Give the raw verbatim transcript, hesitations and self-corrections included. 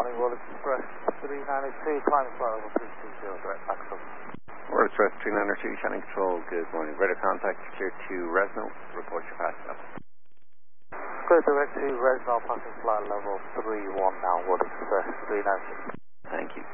morning, World Express three ninety-two, climate flight level three two zero, direct maximum. World Express three ninety-two, Shannon Control, good morning. Radar contact, clear to Resno, report your pass level. Clear direct to Resno, passing flight level three one now, World Express three ninety-two. Thank you.